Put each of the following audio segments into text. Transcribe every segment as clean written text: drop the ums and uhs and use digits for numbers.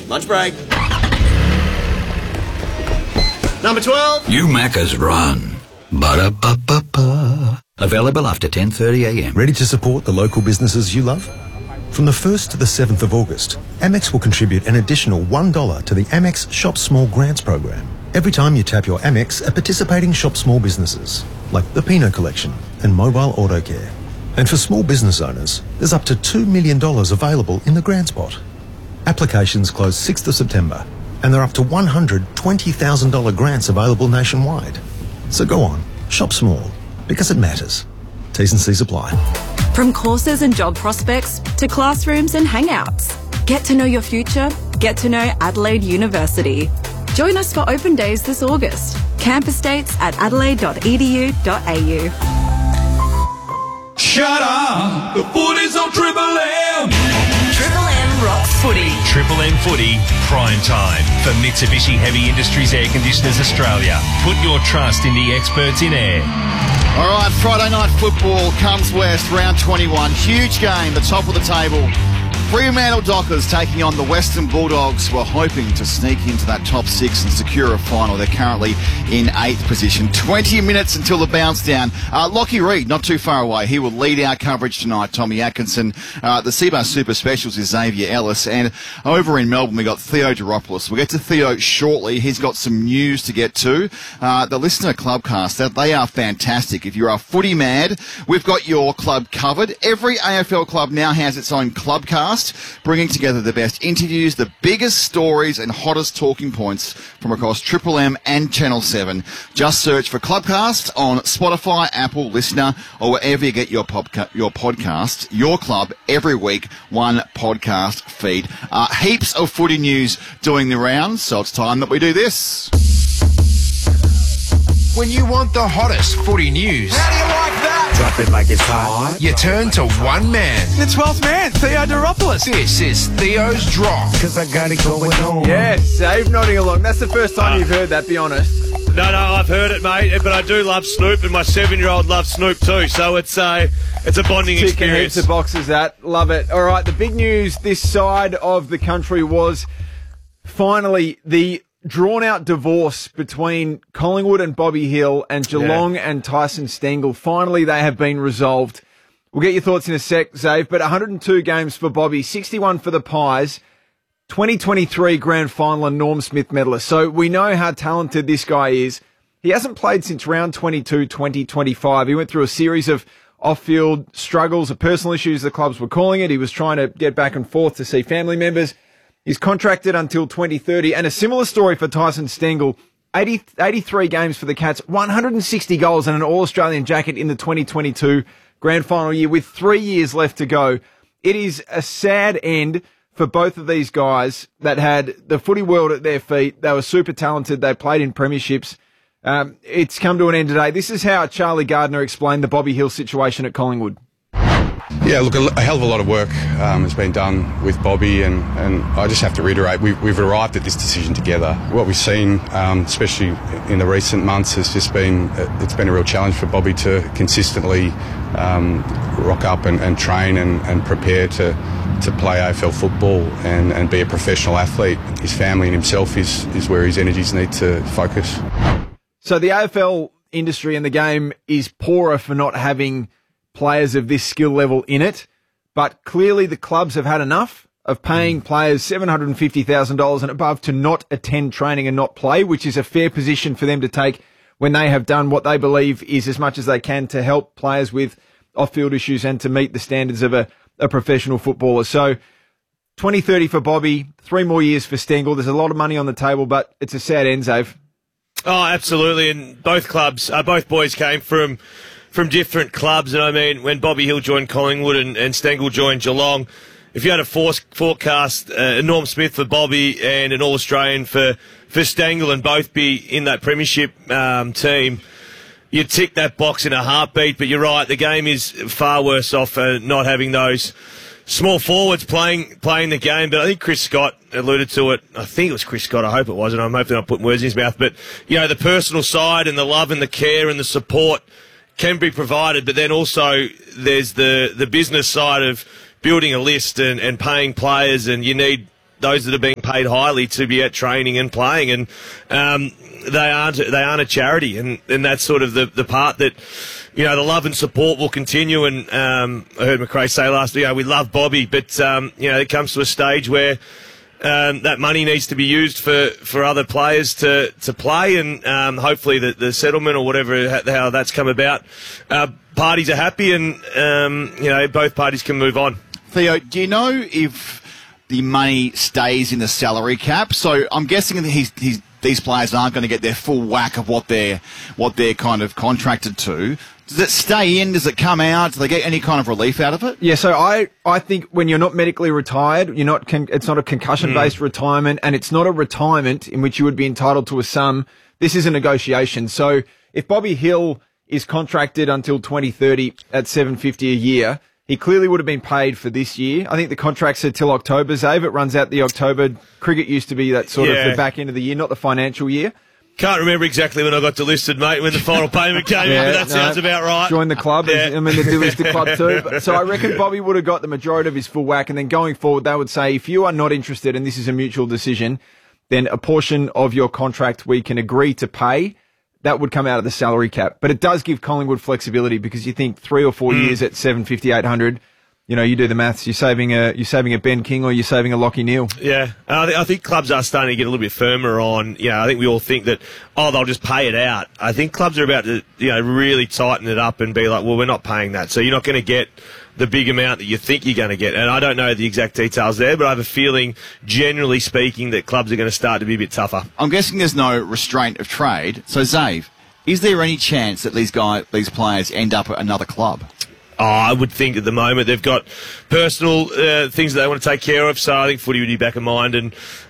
Lunch break. Number 12. You Macca's run. Ba-da-ba-ba-ba. Available after 10:30am. Ready to support the local businesses you love? From the 1st to the 7th of August, Amex will contribute an additional $1 to the Amex Shop Small Grants program every time you tap your Amex at participating Shop Small businesses, like the Pinot Collection and Mobile Auto Care. And for small business owners, there's up to $2 million available in the grants pot. Applications close 6th of September, and there are up to $120,000 grants available nationwide. So go on, shop small, because it matters. T's and C's apply. From courses and job prospects to classrooms and hangouts. Get to know your future. Get to know Adelaide University. Join us for open days this August. Campus dates at adelaide.edu.au. Shut up! The footy's on Triple M! Triple M rocks footy. Triple M Footy, prime time for Mitsubishi Heavy Industries Air Conditioners Australia. Put your trust in the experts in air. All right, Friday night football comes west, round 21. Huge game, the top of the table. Fremantle Dockers taking on the Western Bulldogs, who are hoping to sneak into that top 6 and secure a final. They're currently in 8th position. 20 minutes until the bounce down. Lockie Reed, not too far away. He will lead our coverage tonight. Tommy Atkinson. The CBAR Super Specials is Xavier Ellis. And over in Melbourne, we got Theo Geropoulos. We'll get to Theo shortly. He's got some news to get to. The Listener Clubcast, they are fantastic. If you're a footy mad, we've got your club covered. Every AFL club now has its own clubcast, bringing together the best interviews, the biggest stories and hottest talking points from across Triple M and Channel 7. Just search for Clubcast on Spotify, Apple, Listener, or wherever you get your podcast. Your club, every week, one podcast feed. Heaps of footy news doing the rounds, so it's time that we do this. When you want the hottest footy news, How do you like that? drop it like it's hot, you turn to one man. The 12th man, Theo Geropoulos. This is Theo's Drop. Cause I got it going on. Yes, Dave nodding along. That's the first time you've heard that, be honest. No, I've heard it, mate, but I do love Snoop, and my 7-year-old loves Snoop too, so it's a bonding Ticking experience. heaps of boxes, that. Love it. All right, the big news this side of the country was finally the drawn-out divorce between Collingwood and Bobby Hill and Geelong and Tyson Stengel. Finally, they have been resolved. We'll get your thoughts in a sec, Zave, but 102 games for Bobby, 61 for the Pies, 2023 Grand Final and Norm Smith medalist. So we know how talented this guy is. He hasn't played since round 22, 2025. He went through a series of off-field struggles, of personal issues, the clubs were calling it. He was trying to get back and forth to see family members. He's contracted until 2030. And a similar story for Tyson Stengel. 83 games for the Cats, 160 goals and an All-Australian jacket in the 2022 Grand Final year with 3 years left to go. It is a sad end for both of these guys that had the footy world at their feet. They were super talented. They played in premierships. It's come to an end today. This is how Charlie Gardner explained the Bobby Hill situation at Collingwood. Yeah, look, a hell of a lot of work has been done with Bobby, and I just have to reiterate, we've arrived at this decision together. What we've seen, especially in the recent months, has just been it's been a real challenge for Bobby to consistently rock up and train and prepare to play AFL football and be a professional athlete. His family and himself is where his energies need to focus. So the AFL industry and the game is poorer for not having players of this skill level in it, but clearly the clubs have had enough of paying players $750,000 and above to not attend training and not play, which is a fair position for them to take when they have done what they believe is as much as they can to help players with off-field issues and to meet the standards of a professional footballer. So 2030 for Bobby, 3 more years for Stengel. There's a lot of money on the table, but it's a sad end, Zave. Oh, absolutely, and both clubs, both boys came from different clubs, and I mean, when Bobby Hill joined Collingwood and Stengel joined Geelong, if you had a forecast Norm Smith for Bobby and an All-Australian for Stengel and both be in that premiership team, you'd tick that box in a heartbeat, but you're right, the game is far worse off not having those small forwards playing the game. But I think Chris Scott alluded to it. I think it was Chris Scott. I hope it wasn't. I'm hoping I'm not putting words in his mouth. But, you know, the personal side and the love and the care and the support can be provided, but then also there's the business side of building a list and paying players, and you need those that are being paid highly to be at training and playing, and they aren't a charity, and that's sort of the part that, you know, the love and support will continue. And I heard McRae say last week, we love Bobby, but you know, it comes to a stage where that money needs to be used for other players to play, and hopefully the settlement or whatever, how that's come about, parties are happy, and you know, both parties can move on. Theo, do you know if the money stays in the salary cap? So I'm guessing that these players aren't going to get their full whack of what they're kind of contracted to. Does it stay in? Does it come out? Do they get any kind of relief out of it? Yeah, so I think when you're not medically retired, it's not a concussion-based retirement, and it's not a retirement in which you would be entitled to a sum. This is a negotiation. So if Bobby Hill is contracted until 2030 at $750 a year, he clearly would have been paid for this year. I think the contract said till October, Zave. It runs out the October. Cricket used to be that sort of the back end of the year, not the financial year. Can't remember exactly when I got delisted, mate, when the final payment came in, but that sounds about right. Join the club. Yeah. I mean, the delisted club too. So I reckon Bobby would have got the majority of his full whack, and then going forward, they would say, if you are not interested, and this is a mutual decision, then a portion of your contract we can agree to pay. That would come out of the salary cap. But it does give Collingwood flexibility, because you think 3 or 4 years at $750, $800, you know, you do the maths. You're saving a Ben King, or you're saving a Lockie Neal. Yeah, I think clubs are starting to get a little bit firmer on. You know, I think we all think that they'll just pay it out. I think clubs are about to really tighten it up and be like, well, we're not paying that, so you're not going to get the big amount that you think you're going to get. And I don't know the exact details there, but I have a feeling, generally speaking, that clubs are going to start to be a bit tougher. I'm guessing there's no restraint of trade. So, Zave, is there any chance that these players end up at another club? I would think at the moment they've got personal things that they want to take care of, so I think footy would be back of mind, and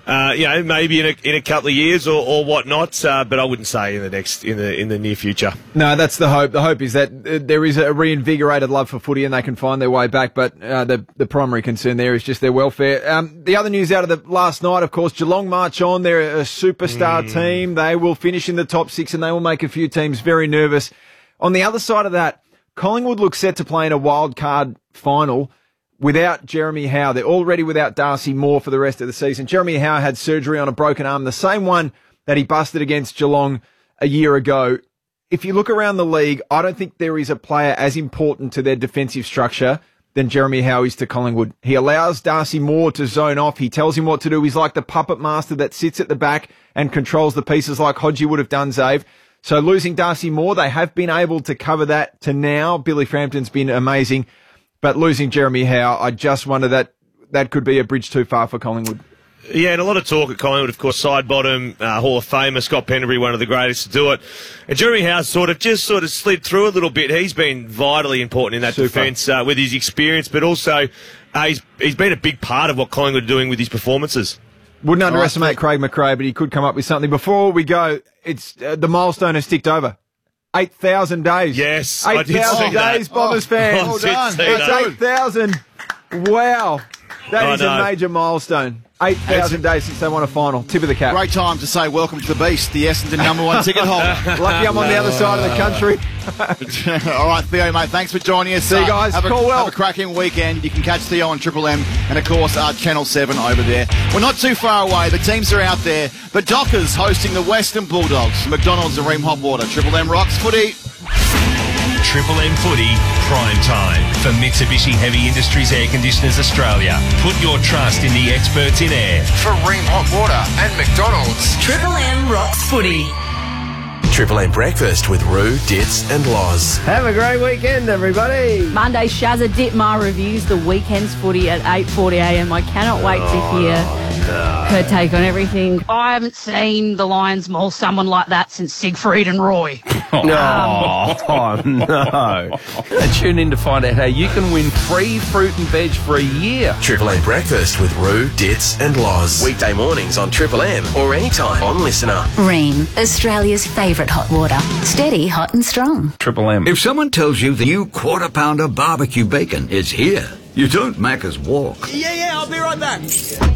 maybe in a couple of years or whatnot, but I wouldn't say in the near future. No, that's the hope. The hope is that there is a reinvigorated love for footy and they can find their way back, but the primary concern there is just their welfare. The other news out of the last night, of course, Geelong march on. They're a superstar team. They will finish in the top 6 and they will make a few teams very nervous. On the other side of that, Collingwood looks set to play in a wild card final without Jeremy Howe. They're already without Darcy Moore for the rest of the season. Jeremy Howe had surgery on a broken arm, the same one that he busted against Geelong a year ago. If you look around the league, I don't think there is a player as important to their defensive structure than Jeremy Howe is to Collingwood. He allows Darcy Moore to zone off. He tells him what to do. He's like the puppet master that sits at the back and controls the pieces like Hodgie would have done, Zave. So losing Darcy Moore, they have been able to cover that to now. Billy Frampton's been amazing. But losing Jeremy Howe, I just wonder that could be a bridge too far for Collingwood. Yeah, and a lot of talk at Collingwood, of course, side bottom, Hall of Famer, Scott Pendlebury, one of the greatest to do it. And Jeremy Howe's sort of slid through a little bit. He's been vitally important in that defence with his experience, but also he's been a big part of what Collingwood are doing with his performances. Wouldn't underestimate Craig McRae, but he could come up with something. Before we go, it's the milestone has ticked over. 8,000 days. Yes, 8,000 days, Bombers fans. Well done. It's 8,000. Wow. That is a major milestone. 8,000 days since they won a final. Tip of the cap. Great time to say welcome to the Beast, the Essendon #1 ticket holder. Lucky I'm on the other side of the country. All right, Theo, mate, thanks for joining us. See you guys. Have a cracking weekend. You can catch Theo on Triple M and, of course, Channel 7 over there. We're not too far away. The teams are out there. The Dockers hosting the Western Bulldogs. McDonald's and Ream Hot Water. Triple M rocks footy. Triple M Footy, prime time for Mitsubishi Heavy Industries Air Conditioners Australia. Put your trust in the experts in air. For Ream Hot Water and McDonald's. Triple M rocks footy. Triple M breakfast with Roo, Dits and Loz. Have a great weekend, everybody. Monday, Shazza Ditmar reviews the weekend's footy at 8:40am. I cannot wait to hear her take on everything. I haven't seen the Lions maul someone like that since Siegfried and Roy. No. And tune in to find out how you can win free fruit and veg for a year. Triple M breakfast with Roo, Dits and Loz. Weekday mornings on Triple M or anytime on Listener. Ream, Australia's favourite hot water. Steady, hot and strong. Triple M. If someone tells you the new Quarter Pounder barbecue bacon is here, you don't Macca's walk. Yeah, I'll be right back.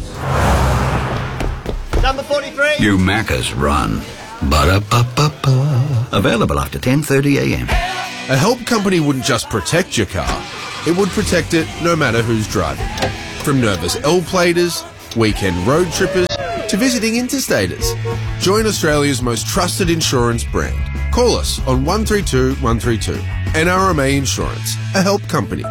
Number 43. You Macca's run. Ba-da-ba-ba-ba. Available after 10:30am. A help company wouldn't just protect your car, it would protect it no matter who's driving. From nervous L-platers weekend road trippers to visiting interstaters. Join Australia's most trusted insurance brand. Call us on 132 132. NRMA Insurance, a help company.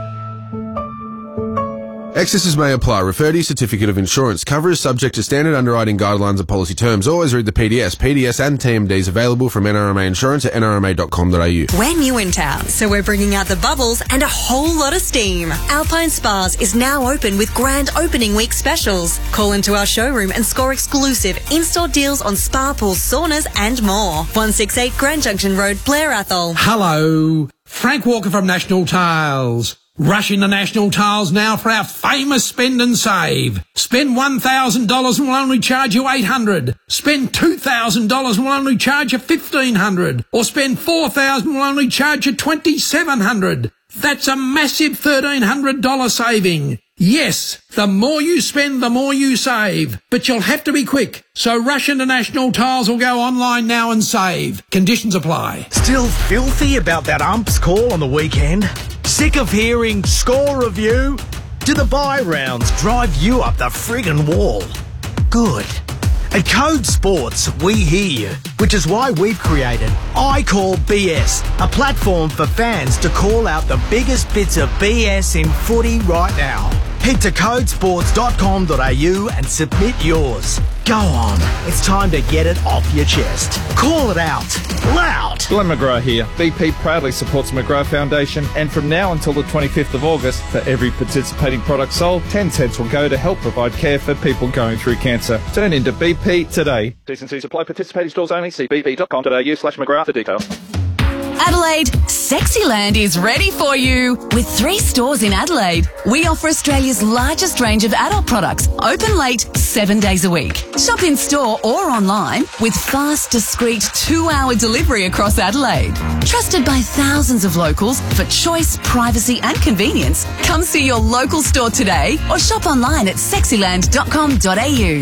Excesses may apply. Refer to your certificate of insurance. Cover is subject to standard underwriting guidelines and policy terms. Always read the PDS. PDS and TMDs available from NRMA Insurance at nrma.com.au. We're new in town, so we're bringing out the bubbles and a whole lot of steam. Alpine Spas is now open with grand opening week specials. Call into our showroom and score exclusive in-store deals on spa pools, saunas and more. 168 Grand Junction Road, Blair Athol. Hello, Frank Walker from National Tiles. Rush into National Tiles now for our famous spend and save. Spend $1,000 and we'll only charge you $800. Spend $2,000 and we'll only charge you $1,500. Or spend $4,000 and we'll only charge you $2,700. That's a massive $1,300 saving. Yes, the more you spend, the more you save. But you'll have to be quick. So rush into National Tiles or go online now and save. Conditions apply. Still filthy about that ump's call on the weekend? Sick of hearing score review? Do the buy rounds drive you up the friggin' wall? Good. At Code Sports, we hear you, which is why we've created I Call BS, a platform for fans to call out the biggest bits of BS in footy right now. Head to codesports.com.au and submit yours. Go on, it's time to get it off your chest. Call it out, loud. Glenn McGrath here. BP proudly supports the McGrath Foundation, and from now until the 25th of August, for every participating product sold, 10 cents will go to help provide care for people going through cancer. Turn into BP today. T&C supply, participating stores only. See bp.com.au/McGrath for details. Adelaide, Sexyland is ready for you. With 3 stores in Adelaide, we offer Australia's largest range of adult products, open late 7 days a week. Shop in store or online with fast, discreet 2-hour delivery across Adelaide. Trusted by thousands of locals for choice, privacy and convenience. Come see your local store today or shop online at sexyland.com.au.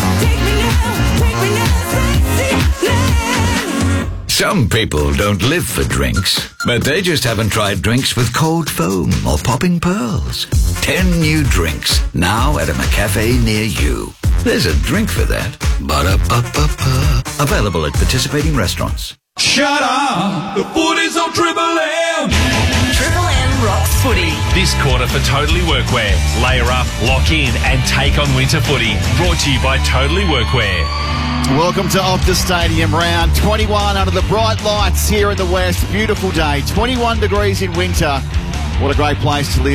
Some people don't live for drinks, but they just haven't tried drinks with cold foam or popping pearls. 10 new drinks, now at a McCafe near you. There's a drink for that. Ba-da-ba-ba-ba. Available at participating restaurants. Shut up! The footy's on Triple M! Triple M rocks footy. This quarter for Totally Workwear. Layer up, lock in and take on winter footy. Brought to you by Totally Workwear. Welcome to Optus Stadium, round 21 under the bright lights here in the west. Beautiful day, 21 degrees in winter. What a great place to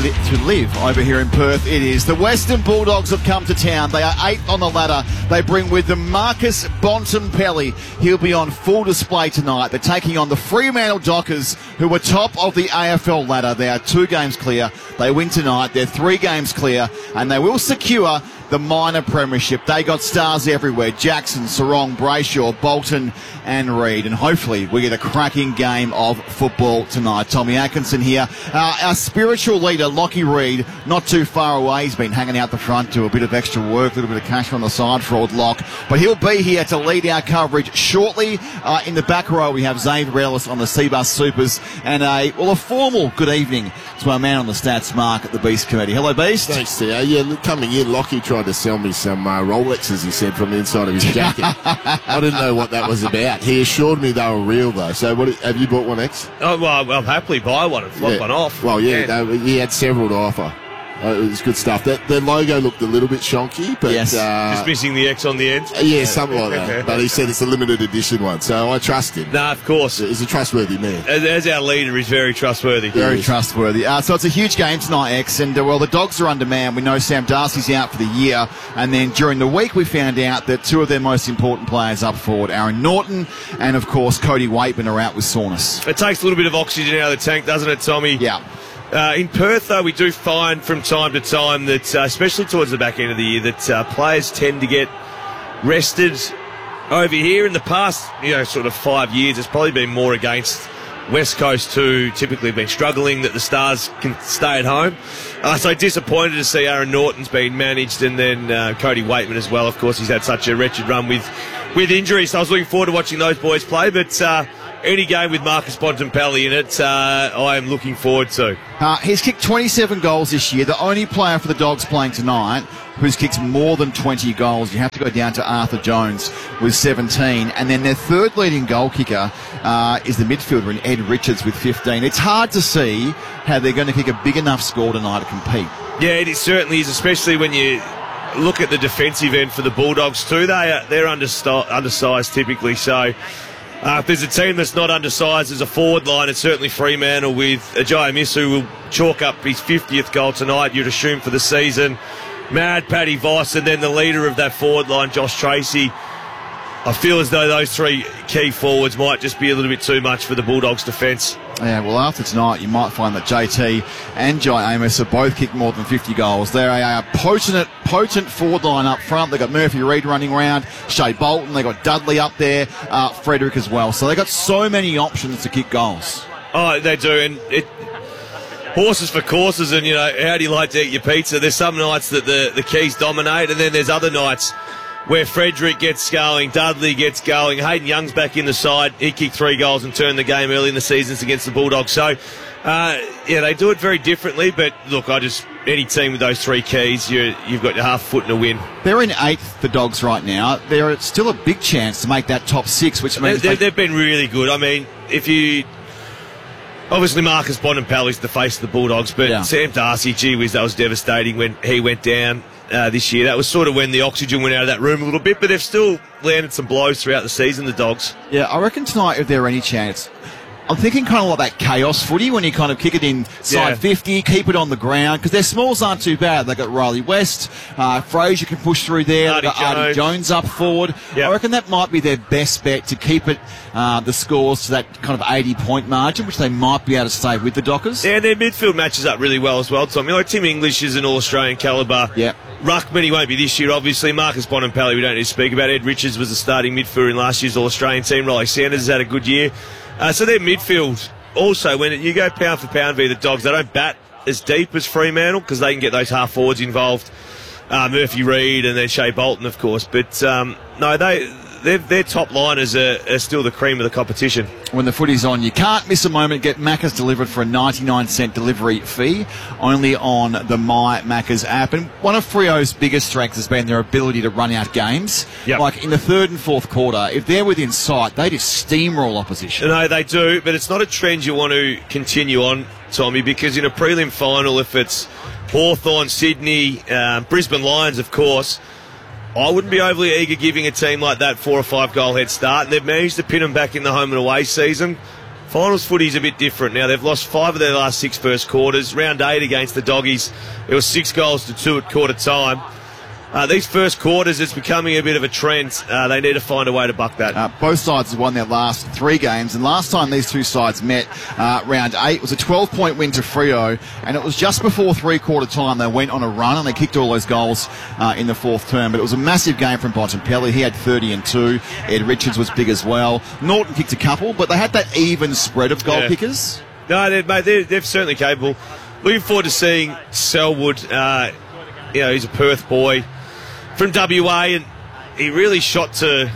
live over here in Perth it is. The Western Bulldogs have come to town. They are 8th on the ladder. They bring with them Marcus Bontempelli. He'll be on full display tonight. They're taking on the Fremantle Dockers, who are top of the AFL ladder. They are 2 games clear. They win tonight. They're 3 games clear, and they will secure the minor premiership. They got stars everywhere. Jackson, Sarong, Brayshaw, Bolton and Reid. And hopefully we get a cracking game of football tonight. Tommy Atkinson here. Our spiritual leader, Lockie Reid, not too far away. He's been hanging out the front, do a bit of extra work, a little bit of cash on the side for old Lock. But he'll be here to lead our coverage shortly. In the back row, we have Xavier Ellis on the Seabus Supers. And a formal good evening to our man on the stats, Mark, at the Beast Committee. Hello, Beast. Thanks, Theo. Yeah, coming in, Lockie tried to sell me some Rolexes, he said, from the inside of his jacket. I didn't know what that was about. He assured me they were real, though. So have you bought one, X? Oh, well, I'll happily buy one and flop one off. Well, yeah, he had several to offer. It was good stuff. The logo looked a little bit shonky, but yes. Just missing the X on the end. Yeah, something like that. But he said it's a limited edition one, so I trust him. Nah, of course. He's a trustworthy man. As our leader, he's very trustworthy. Very trustworthy. So it's a huge game tonight, X, and the Dogs are undermanned. We know Sam Darcy's out for the year, and then during the week we found out that 2 of their most important players up forward, Aaron Norton and of course Cody Waitman, are out with soreness. It takes a little bit of oxygen out of the tank, doesn't it, Tommy? Yeah. In Perth, though, we do find from time to time that, especially towards the back end of the year, that players tend to get rested over here. In the past, sort of 5 years, it's probably been more against West Coast, who typically have been struggling, that the Stars can stay at home. So disappointed to see Aaron Norton's been managed, and then Cody Waitman as well. Of course, he's had such a wretched run with injuries. So I was looking forward to watching those boys play, but any game with Marcus Bontempelli in it, I am looking forward to. He's kicked 27 goals this year. The only player for the Dogs playing tonight who's kicked more than 20 goals. You have to go down to Arthur Jones with 17. And then their third leading goal kicker is the midfielder in Ed Richards with 15. It's hard to see how they're going to kick a big enough score tonight to compete. Yeah, it certainly is, especially when you look at the defensive end for the Bulldogs too. They're undersized typically, so if there's a team that's not undersized as a forward line, it's certainly Fremantle with Ajayi Miss, who will chalk up his 50th goal tonight, you'd assume, for the season. Mad Paddy Voss, and then the leader of that forward line, Josh Tracy. I feel as though those three key forwards might just be a little bit too much for the Bulldogs' defence. Yeah, well, after tonight, you might find that JT and Jai Amos have both kicked more than 50 goals. They're a potent forward line up front. They've got Murphy Reid running around, Shea Bolton, they've got Dudley up there, Frederick as well. So they've got so many options to kick goals. Oh, they do, and horses for courses, and, you know, how do you like to eat your pizza? There's some nights that the Keys dominate, and then there's other nights where Frederick gets going, Dudley gets going, Hayden Young's back in the side. He kicked 3 goals and turned the game early in the seasons against the Bulldogs. So, they do it very differently, but look, any team with those 3 keys, you've got your half foot in a win. They're in 8th, the Dogs, right now. They're still a big chance to make that top 6, which means they've been really good. I mean, obviously, Marcus Bontempelli's the face of the Bulldogs, but Sam Darcy, gee whiz, that was devastating when he went down this year. That was sort of when the oxygen went out of that room a little bit, but they've still landed some blows throughout the season, the Dogs. Yeah, I reckon tonight, if there are any chance, I'm thinking kind of like that chaos footy when you kind of kick it inside 50, keep it on the ground, because their smalls aren't too bad. They've got Riley West, Fraser can push through there, they've got Artie Jones up forward. Yep. I reckon that might be their best bet to keep it, the scores to that kind of 80-point margin, which they might be able to stay with the Dockers. Yeah, and their midfield matches up really well as well, Tom. You know, Tim English is an All-Australian calibre. Yep. Ruckman, he won't be this year, obviously. Marcus Bontempelli, we don't need to speak about. Ed Richards was the starting midfielder in last year's All-Australian team. Riley Sanders has had a good year. So their midfield, also, when you go pound for pound via the Dogs, they don't bat as deep as Fremantle because they can get those half forwards involved. Murphy Reid and then Shea Bolton, of course. But no, their top liners are still the cream of the competition. When the footy's on, you can't miss a moment. Get Macca's delivered for a 99-cent delivery fee, only on the My Macca's app. And one of Freo's biggest strengths has been their ability to run out games. Yep. Like in the third and fourth quarter, if they're within sight, they just steamroll opposition. No, they do, but it's not a trend you want to continue on, Tommy, because in a prelim final, if it's Hawthorn, Sydney, Brisbane Lions, of course, I wouldn't be overly eager giving a team like that 4 or 5 goal head start. And they've managed to pin them back in the home and away season. Finals footy's a bit different now. They've lost 5 of their last 6 first quarters. Round 8 against the Doggies, it was 6 goals to 2 at quarter time. These first quarters, it's becoming a bit of a trend. They need to find a way to buck that. Both sides have won their last 3 games, and last time these two sides met, round 8, was a 12-point win to Freo, and it was just before three-quarter time they went on a run, and they kicked all those goals in the fourth term. But it was a massive game from Bontempelli. He had 30 and 2. Ed Richards was big as well. Norton kicked a couple, but they had that even spread of goal kickers. No, they're certainly capable. Looking forward to seeing Selwood. He's a Perth boy from WA, and he really shot to,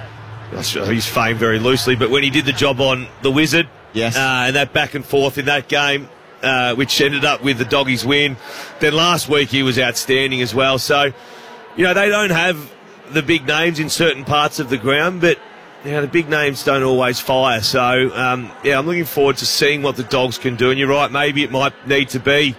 he's famed very loosely, but when he did the job on the Wizard, and that back and forth in that game, which ended up with the Doggies win, then last week he was outstanding as well. So, they don't have the big names in certain parts of the ground, but the big names don't always fire. So, I'm looking forward to seeing what the Dogs can do. And you're right, maybe it might need to be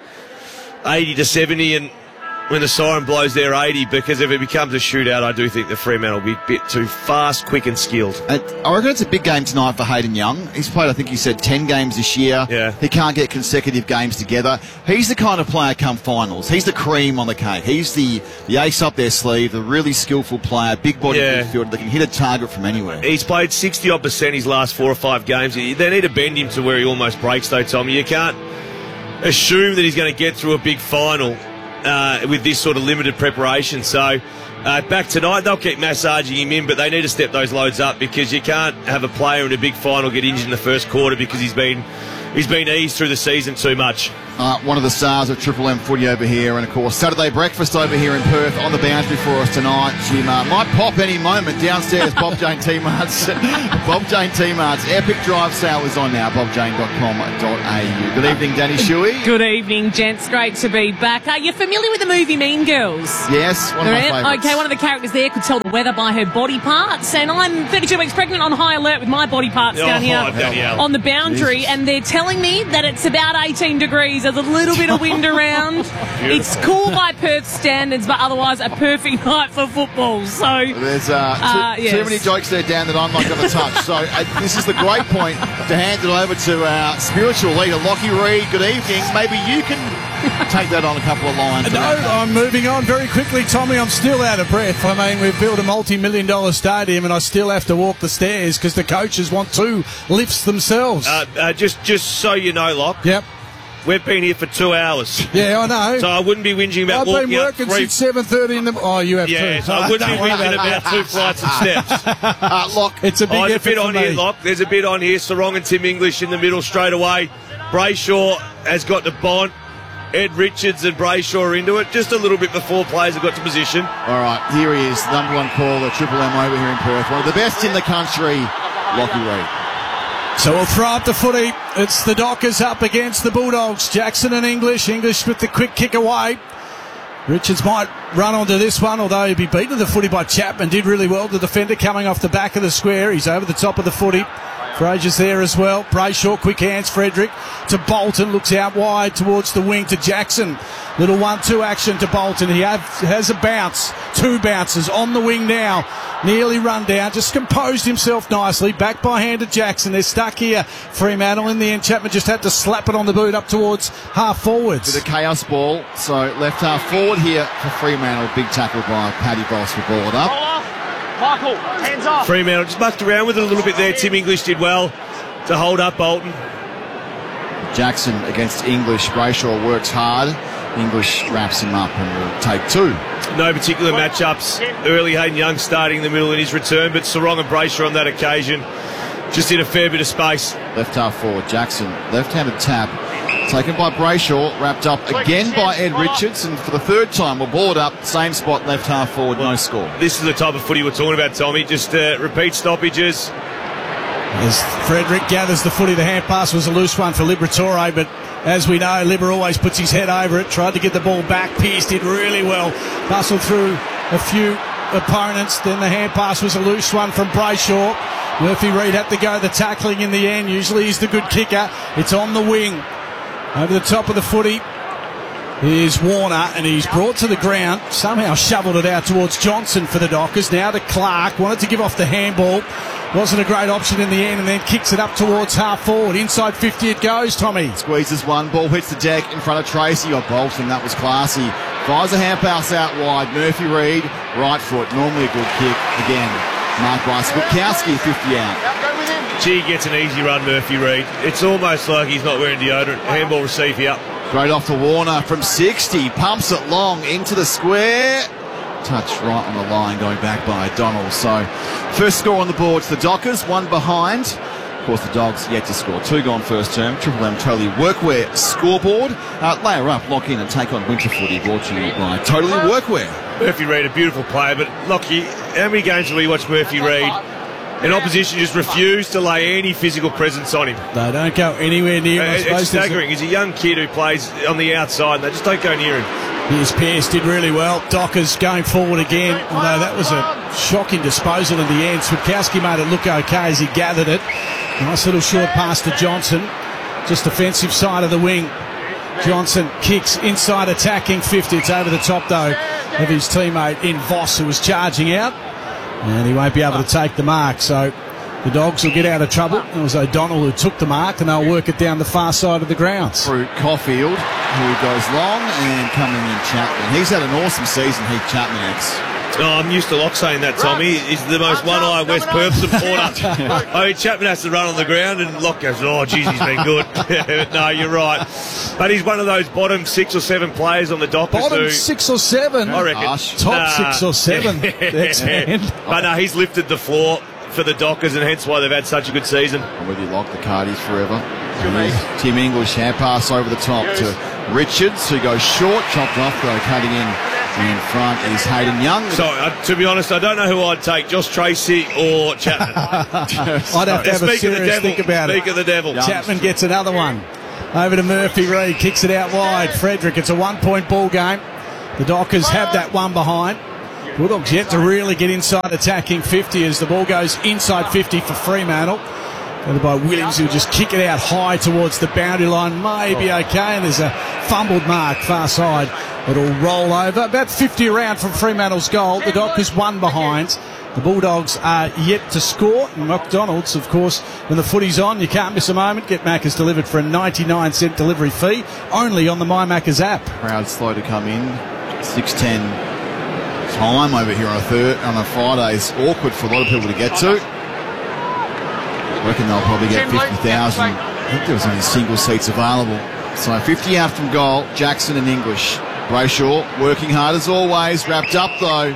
80 to 70, and when the siren blows their 80, because if it becomes a shootout, I do think the Fremantle will be a bit too fast, quick and skilled. I reckon it's a big game tonight for Hayden Young. He's played, I think you said, 10 games this year. Yeah. He can't get consecutive games together. He's the kind of player come finals. He's the cream on the cake. He's the ace up their sleeve, the really skillful player, big body midfielder that can hit a target from anywhere. He's played 60-odd% his last 4 or 5 games. They need to bend him to where he almost breaks, though, Tommy. You can't assume that he's going to get through a big final with this sort of limited preparation. So back tonight, they'll keep massaging him in, but they need to step those loads up, because you can't have a player in a big final get injured in the first quarter because he's been eased through the season too much. one of the stars of Triple M footy over here, and of course Saturday breakfast over here in Perth on the boundary for us tonight. She might pop any moment downstairs. Bob Jane T-Mart's Bob Jane T-Mart's epic drive sale is on now. bobjane.com.au. Good evening, Danny Shuey. Good evening, gents. Great to be back. Are you familiar with the movie Mean Girls? Yes, one of my favourites. Okay, one of the characters there could tell the weather by her body parts, and I'm 32 weeks pregnant on high alert with my body parts down here on the boundary, Jesus. And they're telling me that it's about 18 degrees. There's a little bit of wind around. It's cool by Perth standards, but otherwise a perfect night for football. So there's too many jokes there, Dan, that I'm not going to touch. So this is the great point to hand it over to our spiritual leader, Lockie Reid. Good evening. Maybe you can take that on a couple of lines. No, I'm moving on very quickly, Tommy. I'm still out of breath. I mean, we've built a multi-million-dollar stadium, and I still have to walk the stairs because the coaches want 2 lifts themselves. Just so you know, Locke. Yep. We've been here for 2 hours. Yeah, I know. So I wouldn't be whinging about I've walking been working since 7:30 in the... Oh, you have too. Yeah, so I wouldn't be whinging about 2 flights of steps. Locke. It's a big effort on here, Locke. There's a bit on here. Sarong and Tim English in the middle straight away. Brayshaw has got the bond. Ed Richards and Brayshaw are into it. Just a little bit before players have got to position. All right, here he is, the number 1 caller, Triple M over here in Perth. One of the best in the country, Lockie Reid. So we'll throw up the footy. It's the Dockers up against the Bulldogs. Jackson and English. English with the quick kick away. Richards might run onto this one, although he'd be beaten to the footy by Chapman. Did really well. The defender coming off the back of the square. He's over the top of the footy. Fraser's there as well. Brayshaw, quick hands. Frederick to Bolton. Looks out wide towards the wing to Jackson. Little 1-2 action to Bolton. He has a bounce. 2 bounces on the wing now. Nearly run down. Just composed himself nicely. Back by hand to Jackson. They're stuck here. Fremantle in the end. Chapman just had to slap it on the boot up towards half forwards. With a chaos ball. So left half forward here for Fremantle. Big tackle by Paddy Boss for ball it up. Michael, hands off. Fremantle just mucked around with it a little bit there. Tim English did well to hold up Bolton. Jackson against English. Brayshaw works hard. English wraps him up and will take 2. No particular matchups. Early Hayden Young starting in the middle in his return, but Sarong and Brayshaw on that occasion just in a fair bit of space. Left half forward, Jackson. Left-handed tap. Taken by Brayshaw, wrapped up again by Ed Richards, and for the 3rd time we'll ball it up, same spot, left half forward, no score. This is the type of footy we're talking about, Tommy. Just repeat stoppages. As Frederick gathers the footy, the hand pass was a loose one for Liberatore, but as we know, Libber always puts his head over it, tried to get the ball back. Pearce did really well, bustled through a few opponents, then the hand pass was a loose one from Brayshaw. Murphy Reid had to go the tackling in the end. Usually he's the good kicker. It's on the wing. Over the top of the footy is Warner, and he's brought to the ground, somehow shoveled it out towards Johnson for the Dockers. Now to Clark, wanted to give off the handball. Wasn't a great option in the end, and then kicks it up towards half forward. Inside 50 it goes, Tommy. Squeezes one, ball hits the deck in front of Tracy or Bolton. That was classy. Fires a hand pass out wide. Murphy Reid, right foot, normally a good kick. Again, marked by Switkowski, 50 out. Gee, gets an easy run, Murphy Reid. It's almost like he's not wearing deodorant. Handball receive here. Great off to Warner from 60. Pumps it long into the square. Touch right on the line, going back by O'Donnell. So, first score on the board to the Dockers, 1 behind. Of course, the Dogs yet to score. 2 gone first term. Triple M Totally Workwear scoreboard. Layer up, lock in, and take on winter footy. Brought to you by Totally Workwear. Murphy Reid, a beautiful player, but Lockie, how many games have we watched Murphy Reid? And opposition just refuse to lay any physical presence on him. They don't go anywhere near him. It's staggering. He's a young kid who plays on the outside, and they just don't go near him. Here's Pearce, did really well. Dockers going forward again, although that was a shocking disposal in the end. Switkowski made it look okay as he gathered it. Nice little short pass to Johnson. Just defensive side of the wing. Johnson kicks inside, attacking 50. It's over the top, though, of his teammate in Voss, who was charging out. And he won't be able to take the mark, so the Dogs will get out of trouble. It was O'Donnell who took the mark, and they'll work it down the far side of the grounds. Through Caulfield, who goes long, and coming in Chapman. He's had an awesome season, Heath Chapman. Oh, I'm used to Locke saying that, Tommy. He's the most one-eye West Perth supporter. I mean, Chapman has to run on the ground, and Locke goes, oh, geez, he's been good. No, you're right. But he's one of those bottom 6 or 7 players on the Dockers. Bottom 6 or 7? I reckon. Top 6 or 7. But no, he's lifted the floor for the Dockers, and hence why they've had such a good season. I'm with you, Locke, the Cardis forever. Tim English, hand pass over the top to Richards, who goes short, chopped off though, cutting in front is Hayden Young. So, to be honest, I don't know who I'd take, Josh Tracy or Chapman. I'd have to have a serious think about it. Speak of the devil. Chapman gets another one. Over to Murphy Reid, kicks it out wide. Frederick, it's a 1-point ball game. The Dockers have that one behind. Bulldogs yet to really get inside attacking 50 as the ball goes inside 50 for Fremantle. Followed by Williams, who'll just kick it out high towards the boundary line. Maybe okay, and there's a fumbled mark far side. It'll roll over. About 50 around from Fremantle's goal. The Dockers one behind. The Bulldogs are yet to score. McDonald's, of course, when the footy's on, you can't miss a moment. Get Macca's delivered for a 99-cent delivery fee, only on the My Macca's app. Crowd slow to come in. 6:10 time over here on a Friday is awkward for a lot of people to get to. I reckon they'll probably get 50,000. I think there was only single seats available. So 50 out from goal, Jackson and English. Brayshaw working hard as always, wrapped up though.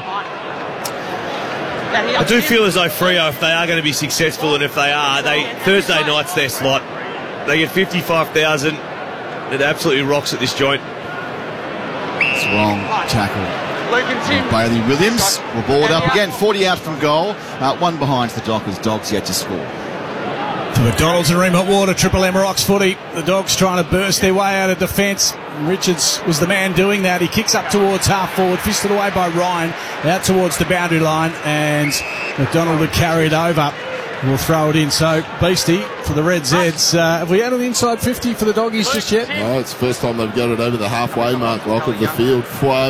I do feel as though Freo, if they are going to be successful, and if they are, Thursday night's their slot. They get 55,000. It absolutely rocks at this joint. It's wrong tackle. Bailey Williams will ball it up again. 40 out from goal. One behind the Dockers. Dogs yet to score. To McDonald's and Ream Hot Water, Triple M rocks footy. The Dogs trying to burst their way out of defence. Richards was the man doing that. He kicks up towards half forward, fisted away by Ryan, out towards the boundary line, and McDonald would carry it over. We'll throw it in. So, Beastie, for the Red Zeds, have we had an inside 50 for the Doggies just yet? No, it's the first time they've got it over the halfway mark, lock of the field.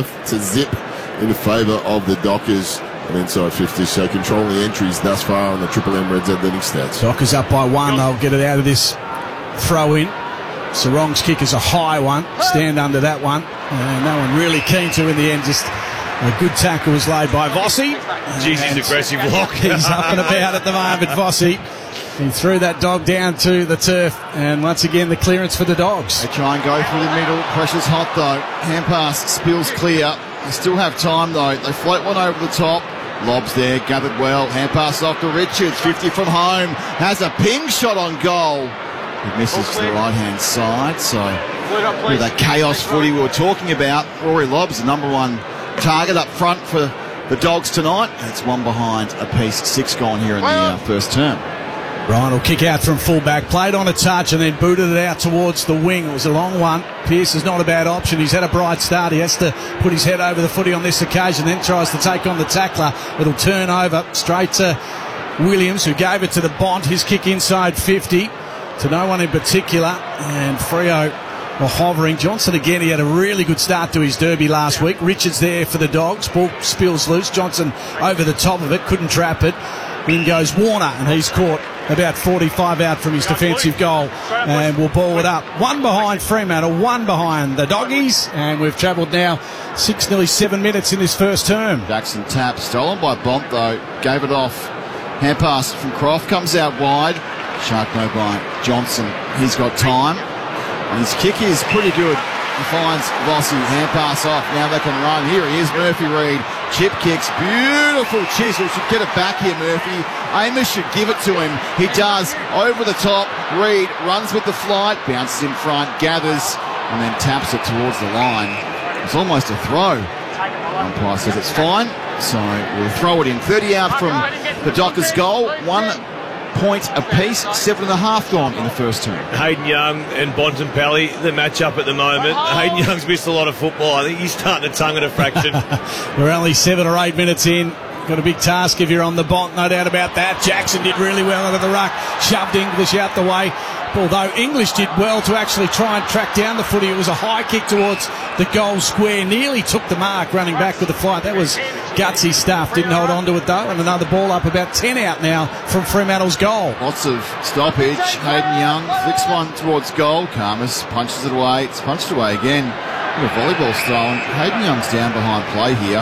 5-0 in favour of the Dockers. An inside 50, so controlling the entries thus far on the Triple M Red Z leading stats. Dockers up by one. They'll get it out of this throw in. Sarong's kick is a high one. Stand under that one. And no one really keen to in the end. Just a good tackle was laid by Vossi. Jeez, he's aggressive lock. He's up and about at the moment, Vossi. He threw that dog down to the turf. And once again, the clearance for the Dogs. They try and go through the middle. Pressure's hot though. Hand pass spills clear. They still have time though. They float one over the top. Lobs there, gathered well. Hand pass off to Richards. 50 from home. Has a ping shot on goal. It misses to the right-hand side. So, with that chaos footy we were talking about, Rory Lobbs, the number one target up front for the Dogs tonight. It's one behind a piece. 6 gone here in the first term. Ryan will kick out from fullback, played on a touch and then booted it out towards the wing. It was a long one. Pearce is not a bad option. He's had a bright start. He has to put his head over the footy on this occasion, then tries to take on the tackler. It'll turn over straight to Williams, who gave it to the Bont. His kick inside 50 to no one in particular. And Freo were hovering. Johnson again, he had a really good start to his derby last week. Richards there for the Dogs. Ball spills loose. Johnson over the top of it, couldn't trap it. In goes Warner, and he's caught about 45 out from his defensive goal, and we'll ball it up. One behind Fremantle, one behind the Doggies, and we've travelled now 6, nearly 7 minutes in this first term. Jackson tap, stolen by Bont though, gave it off. Hand pass from Croft, comes out wide. Sharkno by Johnson, he's got time. And his kick is pretty good. He finds Vossi, hand pass off, now they can run. Here he is, Murphy Reid. Chip kicks, beautiful chisel, should get it back here, Murphy. Amos should give it to him. He does, over the top. Reid runs with the flight, bounces in front, gathers, and then taps it towards the line. It's almost a throw. Umpire says it's fine, so we'll throw it in. 30 out from the Dockers goal, 1 point apiece, 7.5 gone in the first term. Hayden Young and Bontempelli, the match-up at the moment. Hayden Young's missed a lot of football. I think he's starting to tongue at a fraction. We're only 7 or 8 minutes in. Got a big task if you're on the Bont, no doubt about that. Jackson did really well out of the ruck, shoved English out the way. Although English did well to actually try and track down the footy. It was a high kick towards the goal square. Nearly took the mark running back with the flight. That was gutsy stuff. Didn't hold on to it though. And another ball up, about 10 out now from Fremantle's goal. Lots of stoppage. Hayden Young flicks one towards goal. Karmas punches it away. It's punched away again. The volleyball's thrown. Hayden Young's down behind play here.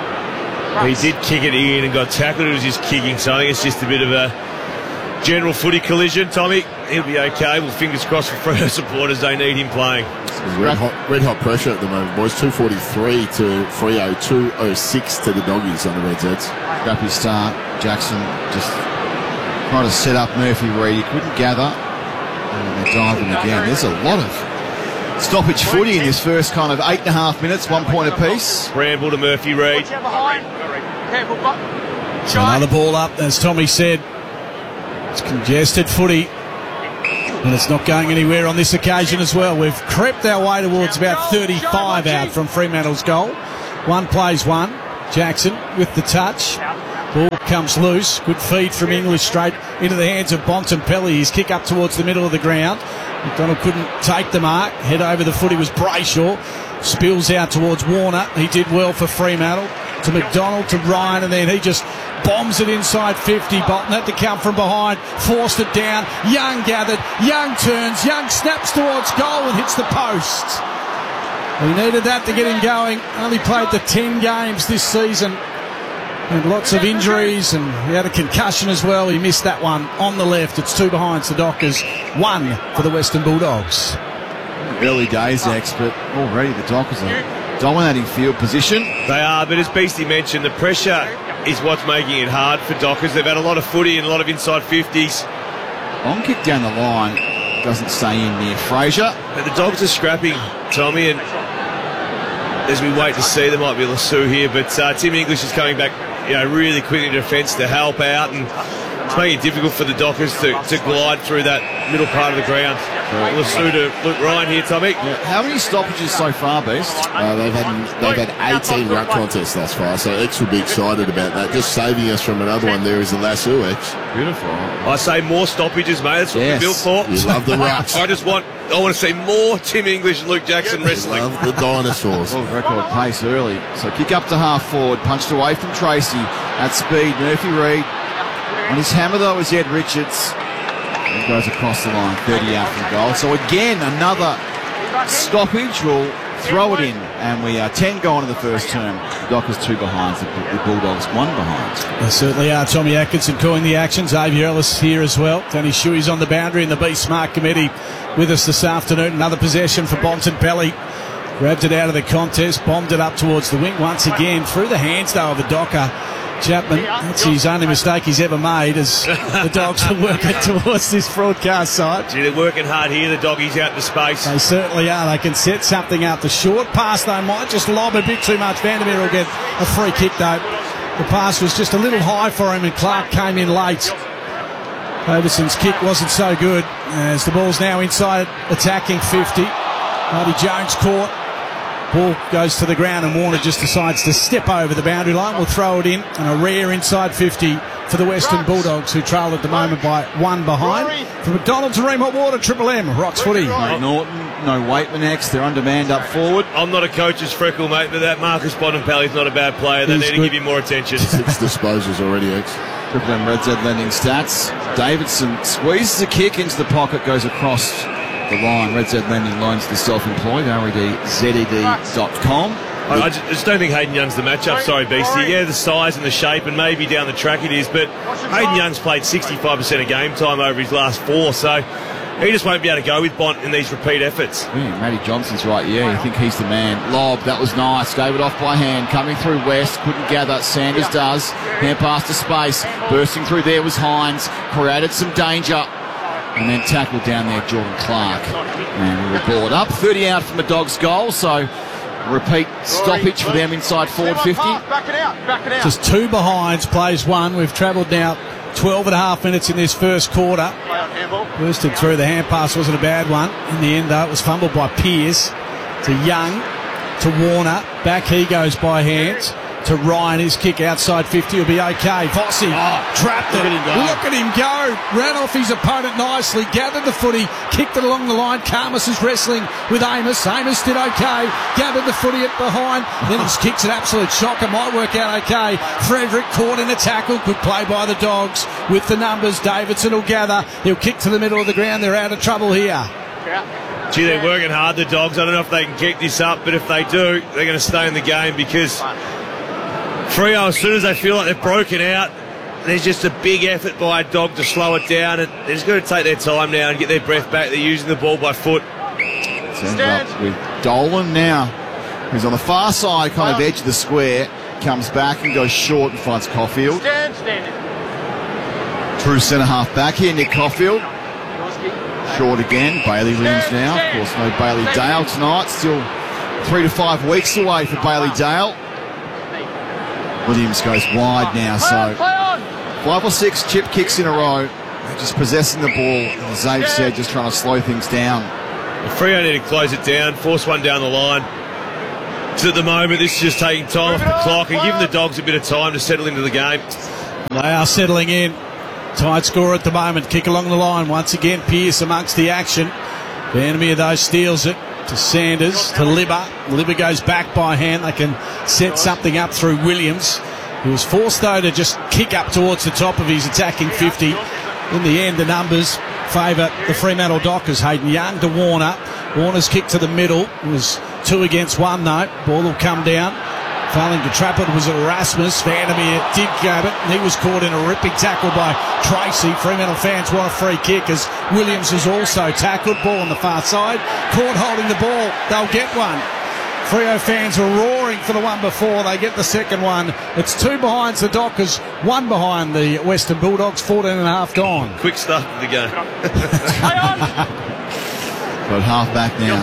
He did kick it in and got tackled. It was just kicking, so I think it's just a bit of a general footy collision. Tommy, he'll be okay. Well, fingers crossed for Freo supporters. They need him playing. Red hot pressure at the moment, boys. 243 to Freo, 206 to the Doggies on the Red Zeds. Scrappy start. Jackson just trying to set up Murphy Reid. He couldn't gather. And they're diving again. There's a lot of stoppage footy in this first kind of 8.5 minutes, 1 point apiece. Bramble to Murphy Reid. So another ball up, as Tommy said. It's congested footy. And it's not going anywhere on this occasion as well. We've crept our way towards about 35 out from Fremantle's goal. One plays one. Jackson with the touch. Ball comes loose. Good feed from English straight into the hands of Bontempelli. His kick up towards the middle of the ground. McDonald couldn't take the mark. Head over the footy was Brayshaw. Spills out towards Warner. He did well for Fremantle. To McDonald, to Ryan, and then he just bombs it inside 50. Bolton had to come from behind, forced it down. Young gathered, Young turns, Young snaps towards goal and hits the post. We needed that to get him going. Only played the 10 games this season. And lots of injuries, and he had a concussion as well. He missed that one on the left. It's 2 behind the Dockers, 1 for the Western Bulldogs. Early days, X, but already the Dockers are dominating field position. They are, but as Beastie mentioned, the pressure is what's making it hard for Dockers. They've had a lot of footy and a lot of inside 50s. Long kick down the line, doesn't stay in near Fraser. But the Dogs are scrapping, Tommy, and as we wait to see, there might be Lasue here, but Tim English is coming back, really quickly to defence to help out, and it's making it difficult for the Dockers to glide through that middle part of the ground. Lasue to Luke Ryan here, Tommy. Yeah. How many stoppages so far, Beast? They've had 18 ruck contests thus far, so X will be excited about that. Just saving us from another one there is the Lasue X. Beautiful. I say more stoppages, mate. That's what we're built for. You love the rucks. I want to see more Tim English and Luke Jackson wrestling. Love the dinosaurs. Record pace early. So kick up to half forward, punched away from Tracy at speed. Murphy Reid. On his hammer though is Ed Richards. He goes across the line, 30 out from goal. So again, another stoppage. We'll throw it in, and we are 10 gone in the first term. The Dockers 2 behind, the Bulldogs 1 behind. They certainly are. Tommy Atkinson calling the action. Xavier Ellis here as well. Danny Shuey's on the boundary, and the Be Smart committee with us this afternoon. Another possession for Bontempelli. Grabbed it out of the contest, bombed it up towards the wing once again, through the hands though of the Docker. Chapman, that's his only mistake he's ever made as the Dogs are working towards this broadcast side. Gee, they're working hard here, the Doggies out to space. They certainly are. They can set something up. The short pass, though, might just lob a bit too much. Vandermeer will get a free kick, though. The pass was just a little high for him, and Clark came in late. Overson's kick wasn't so good, as the ball's now inside attacking 50. Marty Jones caught. Ball goes to the ground, and Warner just decides to step over the boundary line. We'll throw it in, and a rare inside 50 for the Western Bulldogs, who trail at the moment by 1 behind. From McDonald to Ream Hot Water, Triple M, Rocks footy. No Norton, no Waitman X, they're on demand up forward. I'm not a coach's freckle, mate, but that Marcus Bontempelli's not a bad player. They need to give him more attention. 6 disposals already, X. Triple M Red Z lending stats. Davidson squeezes a kick into the pocket, goes across the line. Red Z Lending loans to the self-employed, redzed.com. I just don't think Hayden Young's the matchup. Sorry, Beastie. Yeah, the size and the shape, and maybe down the track it is, but Hayden Young's played 65% of game time over his last 4, so he just won't be able to go with Bont in these repeat efforts. Matty Johnson's right, you think he's the man. Lob, that was nice, gave it off by hand, coming through West, couldn't gather, Sanders does, hand pass to space, bursting through there was Hines, created some danger, and then tackled down there Jordan Clark, and we were brought up, 30 out from the Dogs' goal, so repeat stoppage for them inside forward 50. Back it out. Just 2 behinds, plays 1. We've travelled now 12 and a half minutes in this first quarter. Bursted through, the hand pass wasn't a bad one. In the end, though, it was fumbled by Pearce to Young, to Warner. Back he goes by hands. To Ryan, his kick outside 50 will be okay. Vossi trapped it. Look at him go. Ran off his opponent nicely, gathered the footy, kicked it along the line. Karmas is wrestling with Amos. Amos did okay. Gathered the footy at behind. Then his kick's an absolute shocker. Might work out okay. Frederick caught in a tackle. Good play by the Dogs with the numbers. Davidson will gather. He'll kick to the middle of the ground. They're out of trouble here. Gee, they're working hard, the Dogs. I don't know if they can keep this up, but if they do, they're going to stay in the game because Freo, as soon as they feel like they've broken out, there's just a big effort by a Dog to slow it down, and they're just going to take their time now and get their breath back. They're using the ball by foot. Ends up with Dolan now, who's on the far side, kind of edge of the square, comes back and goes short and finds Caulfield. True centre half back here, Nick Caulfield. Short again. Bailey Williams now. Of course, no Bailey Dale tonight. Still 3 to 5 weeks away for Bailey Dale. Williams goes wide now, so 5 or 6 chip kicks in a row. They're just possessing the ball. As Zave said, just trying to slow things down. Freo need to close it down, force one down the line. So at the moment, this is just taking time off the clock and giving the Dogs a bit of time to settle into the game. They are settling in. Tight score at the moment. Kick along the line. Once again, Pearce amongst the action. Vandermeer, though, steals it to Sanders, to Libba. Libba goes back by hand. They can set something up through Williams. He was forced, though, to just kick up towards the top of his attacking 50. In the end, the numbers favour the Fremantle Dockers. Hayden Young to Warner. Warner's kick to the middle. It was 2 against 1, though. Ball will come down. Failing to trap it was Erasmus. Vandermeer did grab it, and he was caught in a ripping tackle by Tracy. Fremantle fans want a free kick as Williams is also tackled. Ball on the far side. Court holding the ball. They'll get one. Freo fans were roaring for the one before. They get the second one. It's 2 behind the Dockers, 1 behind the Western Bulldogs. 14 and a half gone. Quick start to the game. Got half back now.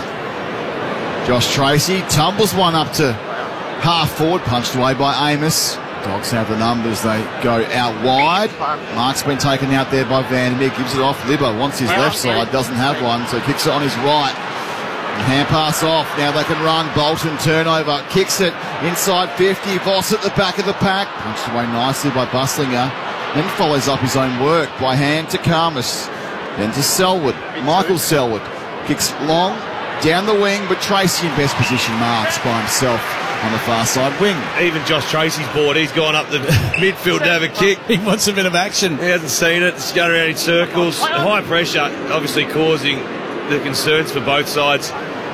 Josh Tracy tumbles one up to half forward, punched away by Amos. Dogs have the numbers. They go out wide. Mark's been taken out there by Vandermeer. Gives it off. Libba wants his left side. Doesn't have one, so kicks it on his right. Hand pass off. Now they can run. Bolton turnover. Kicks it inside 50. Voss at the back of the pack. Punched away nicely by Buslinger. Then follows up his own work by hand to Karmas. Then to Selwood. Michael Selwood. Kicks long. Down the wing, but Tracy in best position. Marks by himself on the far side wing. Even Josh Tracy's board. He's gone up the midfield to have a kick. He wants a bit of action. He hasn't seen it. It's going around in circles. High pressure, obviously causing the concerns for both sides.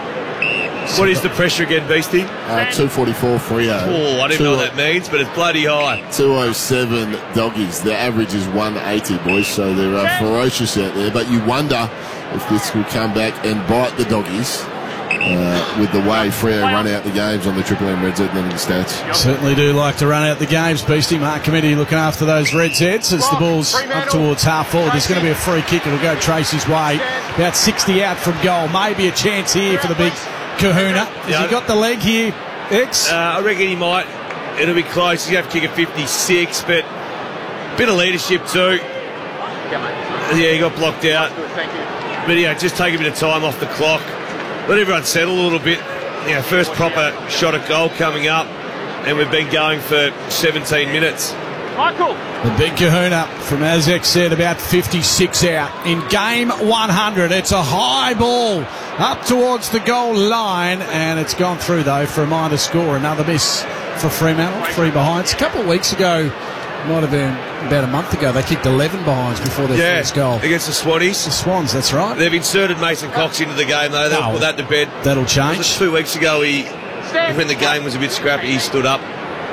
What is the pressure again, Beastie? 244 Freo. Oh, I don't know what that means, but it's bloody high. 207 Doggies. Their average is 180, boys, so they're ferocious out there. But you wonder if this will come back and bite the Doggies with the way Freo run out the games on the Triple M Red Z Netting stats. Certainly do like to run out the games, Beastie. Mark Committee looking after those Red Zeds as the ball's up towards half forward. There's going to be a free kick. It'll go Tracy's way. About 60 out from goal. Maybe a chance here for the big Kahuna. Has he got the leg here, X? I reckon he might. It'll be close. He's going to have to kick a 56, but a bit of leadership too. Yeah, he got blocked out. But yeah, just take a bit of time off the clock. Let everyone settle a little bit. First proper shot at goal coming up, and we've been going for 17 minutes. Michael. The big Kahuna from, as X said, about 56 out. In game 100, it's a high ball up towards the goal line, and it's gone through, though, for a minor score. Another miss for Fremantle, 3 behinds. A couple of weeks ago, might have been about a month ago, they kicked 11 behinds before their first goal. Against the Swannies. The Swans, that's right. They've inserted Mason Cox into the game, though. They'll put that to bed. That'll change. Just 2 weeks ago, when the game was a bit scrappy, he stood up.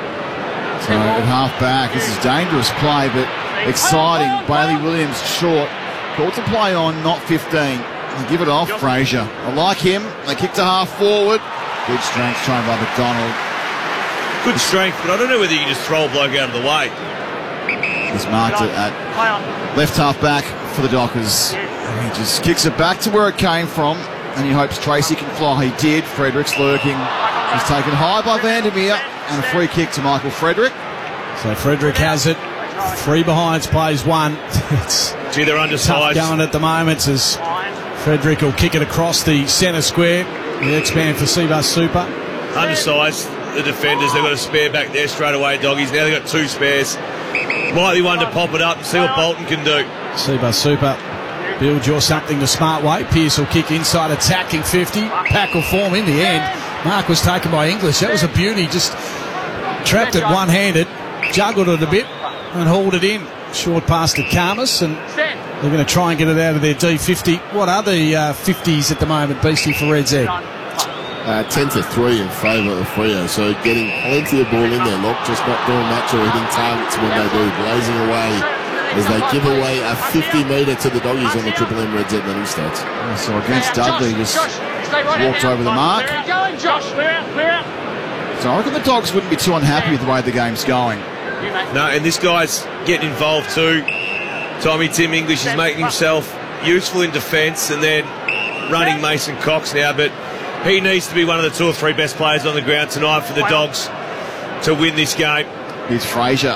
So at half back, this is dangerous play, but exciting. Bailey Williams short. Called to play on, not 15. They give it off, Fraser. I like him. They kick to half forward. Good strength trained by McDonald. Good strength, but I don't know whether you can just throw a bloke out of the way. He's marked it at left half back for the Dockers. And he just kicks it back to where it came from, and he hopes Tracy can fly. He did. Fredericks lurking. He's taken high by Vandermeer, and a free kick to Michael Frederick. So Frederick has it. 3 behinds, plays 1. Gee, they're undersized. Tough going at the moment as Frederick will kick it across the centre square. The X-Man for Seabus Super. Undersized, the defenders. They've got a spare back there straight away, Doggies. Now they've got 2 spares. Might be one to pop it up and see what Bolton can do. Seabus Super. Build your something the smart way. Pearce will kick inside, attacking 50. Pack will form in the end. Mark was taken by English. That was a beauty. Just trapped it one-handed, juggled it a bit, and hauled it in. Short pass to Karmas, and they're going to try and get it out of their D50. What are the 50s at the moment, Beastie, for Red Z? 10-3 in favour of Freo, so getting plenty of ball in there, look, just not doing much or hitting targets when they do, blazing away as they give away a 50-metre to the Doggies on the Triple M Red Z Netting stats. So against Dudley, just walked over the mark. So I reckon the Dogs wouldn't be too unhappy with the way the game's going. No, and this guy's getting involved too. Tommy Tim English is making himself useful in defence and then running Mason Cox now, but he needs to be one of the 2 or 3 best players on the ground tonight for the Dogs to win this game. Here's Fraser.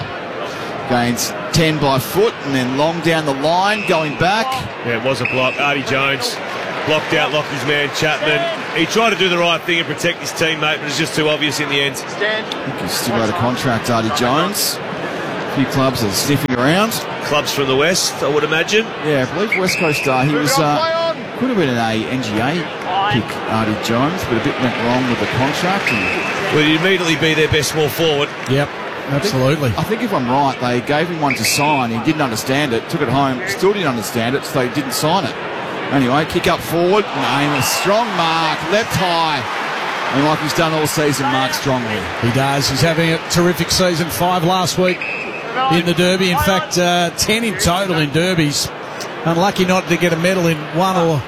Gains 10 by foot and then long down the line, going back. Yeah, it was a block. Artie Jones blocked out, locked his man Chapman. He tried to do the right thing and protect his teammate, but it's just too obvious in the end. I think he's still out of contract, Artie Jones. A few clubs are sniffing around. Clubs from the West, I would imagine. Yeah, I believe West Coast Star. He was could have been an NGA pick, Artie Jones, but a bit went wrong with the contract. Will he immediately be their best small forward? Yep. Absolutely. I think if I'm right, they gave him one to sign. He didn't understand it, took it home, still didn't understand it, so he didn't sign it. Anyway, kick up forward. A strong mark, left high. And like he's done all season, mark strongly. He does. He's having a terrific season. 5 last week in the Derby. In fact, 10 in total in Derbies. Unlucky not to get a medal in one or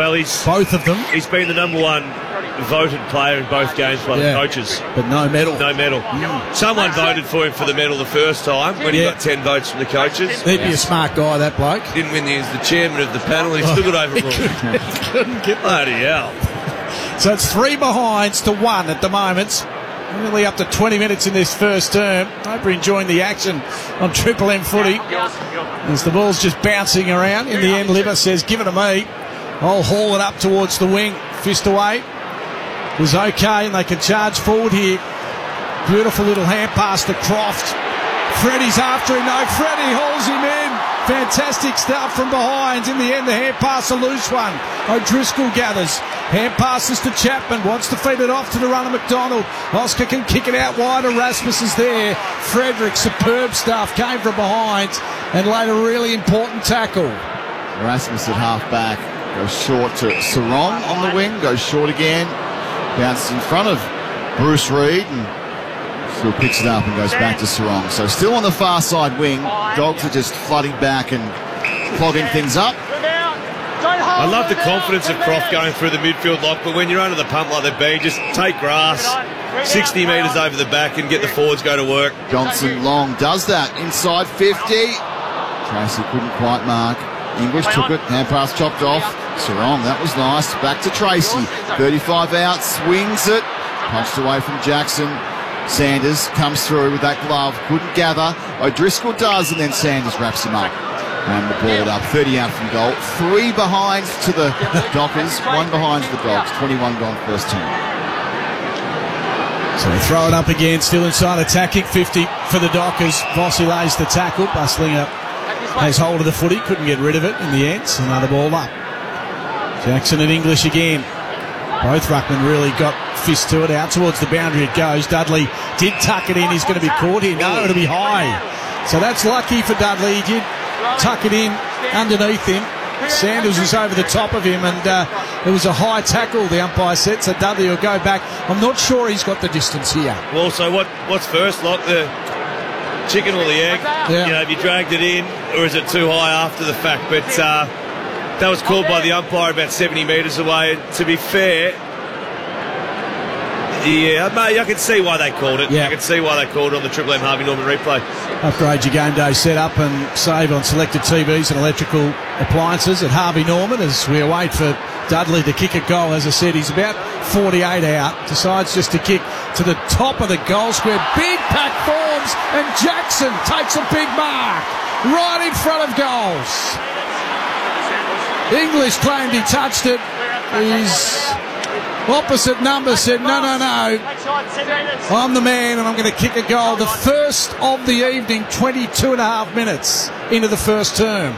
both of them. He's been the number 1 voted player in both games by the coaches. But no medal. No medal. Someone voted for him for the medal the first time when he got 10 votes from the coaches. He'd be a smart guy, that bloke. Didn't win as the chairman of the panel. He still got overruled. Couldn't get bloody hell. So it's 3 behinds to 1 at the moment. Nearly up to 20 minutes in this first term. Hope you're enjoying the action on Triple M footy. As the ball's just bouncing around. In the end, Liver says, give it to me. I'll haul it up towards the wing. Fist away. Was okay, and they can charge forward here. Beautiful little hand pass to Croft. Freddie's after him. No, Freddie hauls him in. Fantastic stuff from behind. In the end, the hand pass, a loose one. O'Driscoll gathers. Hand passes to Chapman. Wants to feed it off to the runner, McDonald. Oscar can kick it out wide. Erasmus is there. Frederick, superb stuff. Came from behind and laid a really important tackle. Erasmus at half back. Goes short to Sarong on the wing. Goes short again. Bounces in front of Bruce Reid and still picks it up and goes back to Sarong. So still on the far side wing. Dogs are just flooding back and clogging things up. I love the confidence of Croft going through the midfield lock, but when you're under the pump like they've been, just take grass 60 metres over the back and get the forwards go to work. Johnson Long does that. Inside 50. Tracy couldn't quite mark. English took it. Hand pass chopped off. Sarong, that was nice. Back to Tracy. 35 out, swings it. Punched away from Jackson. Sanders comes through with that glove. Couldn't gather. O'Driscoll does, and then Sanders wraps him up. And the ball up. 30 out from goal. 3 behind to the Dockers. 1 behind to the Dogs. 21 gone first term. So they throw it up again. Still inside attacking. 50 for the Dockers. Vossi lays the tackle. Buslinger has hold of the footy. Couldn't get rid of it in the end. So another ball up. Jackson and English again. Both ruckmen really got fist to it. Out towards the boundary it goes. Dudley did tuck it in. He's going to be caught here. No, it'll be high. So that's lucky for Dudley. He did tuck it in underneath him. Sanders was over the top of him, and it was a high tackle, the umpire said, so Dudley will go back. I'm not sure he's got the distance here. Well, so what's first, Lock? The chicken or the egg? Yeah. You know, have you dragged it in, or is it too high after the fact? But that was called by the umpire about 70 metres away. And to be fair, yeah, I can see why they called it. Yeah. I can see why they called it on the Triple M Harvey Norman replay. Upgrade your game day setup and save on selected TVs and electrical appliances at Harvey Norman as we await for Dudley to kick a goal. As I said, he's about 48 out. Decides just to kick to the top of the goal square. Big pack forms, and Jackson takes a big mark right in front of goals. English claimed he touched it. His opposite number said, no, I'm the man and I'm going to kick a goal. The first of the evening, 22 and a half minutes into the first term.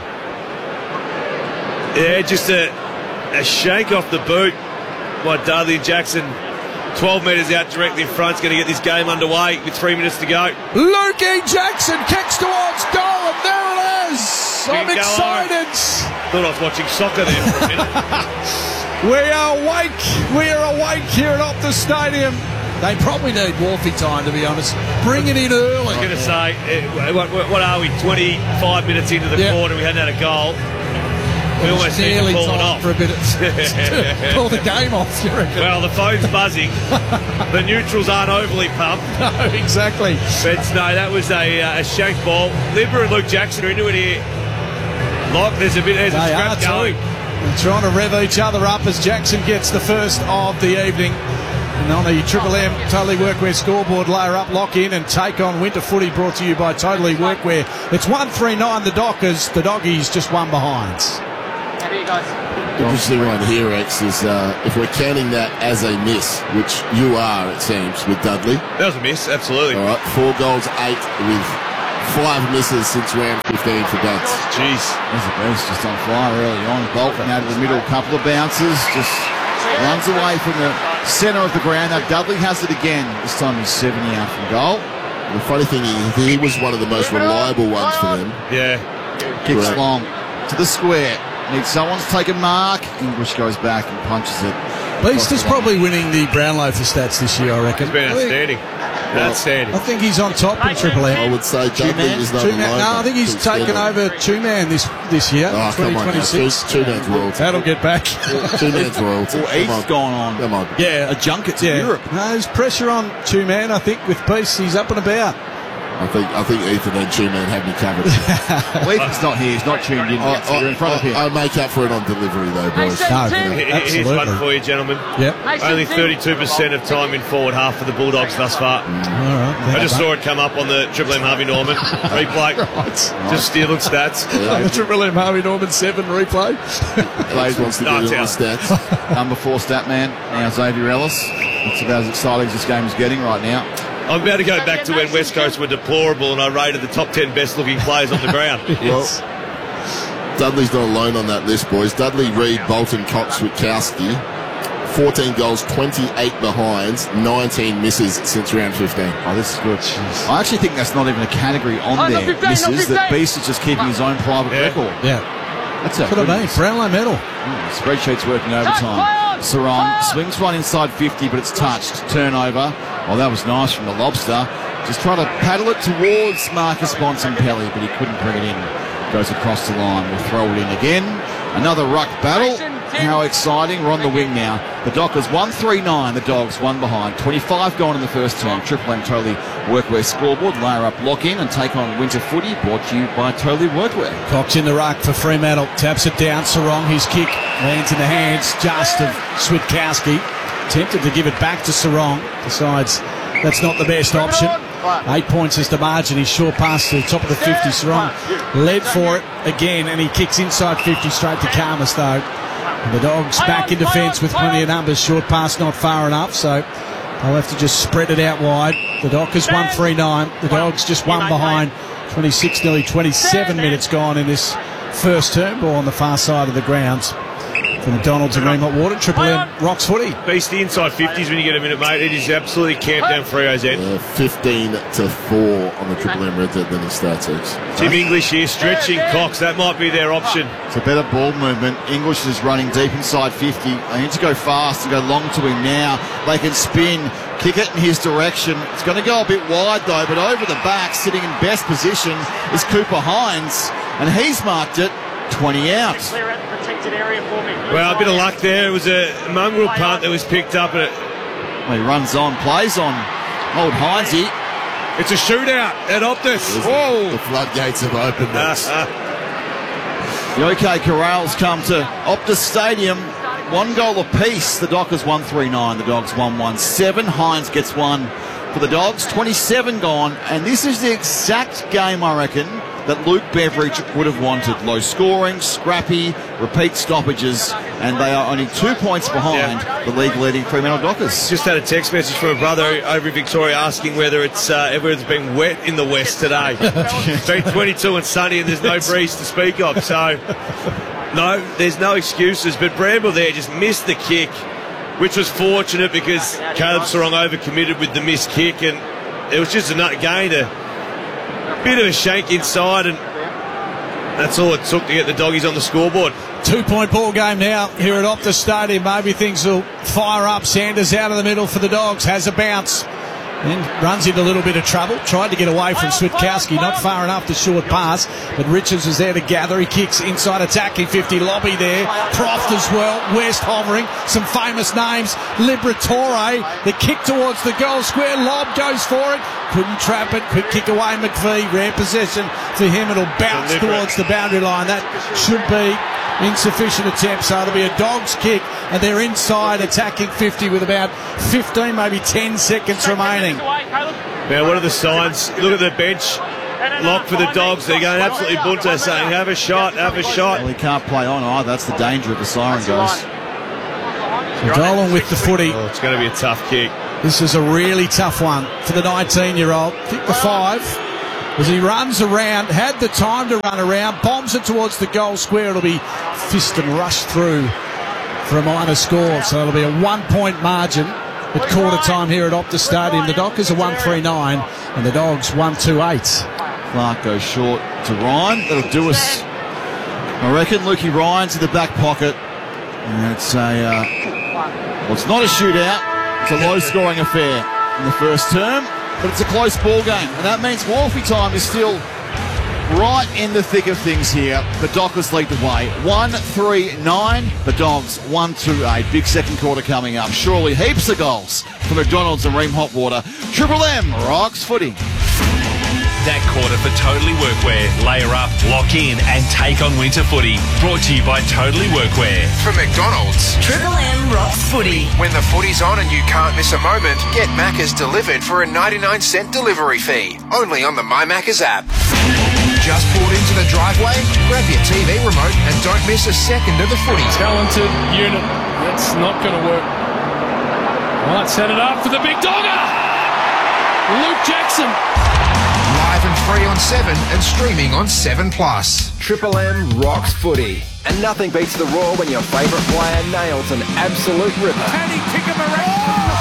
Yeah, just a shake off the boot by Dudley. Jackson, 12 metres out directly in front, is going to get this game underway with 3 minutes to go. Lukey Jackson kicks towards goal, and there it is. I'm excited. Thought I was watching soccer there for a minute. We are awake. We are awake here at Optus Stadium. They probably need Wolfie time, to be honest. Bring it in early. I was going to say, what are we, 25 minutes into the quarter, we hadn't had a goal. We almost need to call it off. For a bit call the game off, you reckon? Well, the phone's buzzing. The neutrals aren't overly pumped. No, exactly. But no, that was a shank ball. Libra and Luke Jackson are into it here. Look, there's a scrap going. They're trying to rev each other up as Jackson gets the first of the evening. And on the Triple M Totally Workwear scoreboard, layer up, lock in and take on Winter Footy, brought to you by Totally Workwear. It's 139 the Dockers, the Doggies just one behind. How do you guys? The interesting one here, X, is if we're counting that as a miss, which you are, it seems, with Dudley. That was a miss, absolutely. All right, 4 goals, 8 with 5 misses since round 15 for Duds. Jeez. There's a beast just on fire early on. Bolton out of the middle, couple of bounces, just runs away from the centre of the ground. Now Dudley has it again. This time he's 70 out from goal. The funny thing is, he was one of the most reliable ones for them. Yeah. Kicks long to the square. Needs someone to take a mark. English goes back and punches it. Beast is probably winning the Brownlow for stats this year, I reckon. He's been outstanding. Outstanding. I think he's on top in Triple M. I would say Dudley is not alone. No, I think he's taken over Two-Man this year, 2026. Two-Man's royalty. That'll get back. Two-Man's royalty. Well, East's gone on. Come on. Yeah. A junket to Europe. No, there's pressure on Two-Man, I think, with Beast. He's up and about. I think Ethan and Two-Man have me covered. Well, Ethan's not here. He's not tuned in yet, so you're in front of him. I make up for it on delivery, though, boys. Here's one for you, gentlemen. Yep. Only 32% of time in forward half for the Bulldogs thus far. All right. I just saw it come up on the Triple M Harvey Norman replay. Just stealing stats. The Triple M Harvey Norman 7 replay. Blaze wants to get in on the stats. Number 4 stat man, now Xavier Ellis. That's about as exciting as this game is getting right now. I'm about to go back to when West Coast were deplorable and I rated the top 10 best looking players on the ground. Well, Dudley's not alone on that list, boys. Dudley, Reid, Bolton, Cox, Witkowski. 14 goals, 28 behinds, 19 misses since round 15. Oh, this is good. Jeez. I actually think that's not even a category on there. Misses, that Beast is just keeping his own private record. Yeah. That's what I mean. Brownlow medal. Spreadsheet's working overtime. Sarong swings one inside 50, but it's touched. Turnover. Oh, that was nice from the Lobster. Just trying to paddle it towards Marcus Bontempelli, but he couldn't bring it in. Goes across the line. We'll throw it in again. Another ruck battle. How exciting. We're on the wing now. The Dockers 139. The Dogs one behind. 25 gone in the first term. Triple M Totally Workwear scoreboard. Layer up, lock in and take on Winter Footy. Brought to you by Totally Workwear. Cox in the ruck for Fremantle. Taps it down. Sarong. His kick lands in the hands just of Switkowski. Tempted to give it back to Sarong. Decides that's not the best option. 8 points is the margin. He's short pass to the top of the 50. Sarong led for it again, and he kicks inside 50 straight to Karmas, though. And the Dogs back in defence with plenty of numbers. Short pass not far enough, so they'll have to just spread it out wide. The Dockers 139. The Dogs just one behind. 26, nearly 27 minutes gone in this first term. Ball on the far side of the grounds. For McDonald's and Remont Water, Triple M rocks footy. Beast the inside 50s when you get a minute, mate. It is absolutely camped down Freo's end. 15 to 4 on the Triple M Red Dead than he starts. Tim English here stretching Cox. That might be their option. It's a better ball movement. English is running deep inside 50. They need to go fast and go long to him now. They can spin, kick it in his direction. It's going to go a bit wide though, but over the back, sitting in best position, is Cooper Hines, and he's marked it 20 out. Well, a bit of luck there. It was a mongrel punt that was picked up. And he runs on, plays on. Old Hinesy. It's a shootout at Optus. Whoa! The floodgates have opened. The OK Corrals come to Optus Stadium. 1 goal apiece. The Dockers 139. The Dogs 117. Hines gets one for the Dogs. 27 gone. And this is the exact game, I reckon, that Luke Beveridge would have wanted. Low scoring, scrappy, repeat stoppages, and they are only 2 points behind the league-leading Fremantle Dockers. Just had a text message from a brother over in Victoria asking whether it's been wet in the west today. It's been 22 and sunny and there's no breeze to speak of, so no, there's no excuses. But Bramble there just missed the kick, which was fortunate because Caleb Sarong overcommitted with the missed kick, and it was just a nut gain, a bit of a shank inside, and that's all it took to get the Doggies on the scoreboard. 2-point ball game now here at Optus Stadium. Maybe things will fire up. Sanders out of the middle for the Dogs. Has a bounce. And runs into a little bit of trouble. Tried to get away from Switkowski. Not far enough, the short pass. But Richards is there to gather. He kicks inside attacking 50. Lobby there. Proft as well. West hovering. Some famous names. Liberatore. The kick towards the goal square. Lob goes for it. Couldn't trap it. Quick kick away, McVie. Rare possession for him. It'll bounce towards the boundary line. That should be insufficient attempt, so it'll be a dog's kick, and they're inside attacking 50 with about 15, maybe 10 seconds remaining. Now, what are the signs? Look at the bench. Lock for the Dogs. They're going absolutely bunter, saying, have a shot, have a shot. Well, he can't play on either. That's the danger of the siren, guys. So Dolan with the footy. Oh, it's going to be a tough kick. This is a really tough one for the 19-year-old. Kick the 5. As he runs around, had the time to run around, bombs it towards the goal square. It'll be fist and rush through for a minor score. So it'll be a 1-point margin at quarter time here at Optus Stadium. The Dockers are 139 and the Dogs 128. Clark goes short to Ryan. That'll do us, I reckon. Lukey Ryan's in the back pocket. And it's it's not a shootout. It's a low-scoring affair in the first term. But it's a close ball game, and that means Wolfie time is still right in the thick of things here. The Dockers lead the way. 1-3-9. The Dogs 1-2-8. Big second quarter coming up. Surely heaps of goals for McDonald's and Ream Hot Water. Triple M rocks footy. That quarter for Totally Workwear. Layer up, lock in, and take on winter footy. Brought to you by Totally Workwear. From McDonald's. Triple M rocks footy. When the footy's on and you can't miss a moment, get Macca's delivered for a 99-cent delivery fee. Only on the My Macca's app. Just pulled into the driveway? Grab your TV remote and don't miss a second of the footy. Talented unit. That's not going to work. Right, set it up for the big dogger. Luke Jackson. Live and free on 7 and streaming on 7+. Triple M rocks footy. And nothing beats the Roar when your favourite player nails an absolute ripper. Can he kick him around?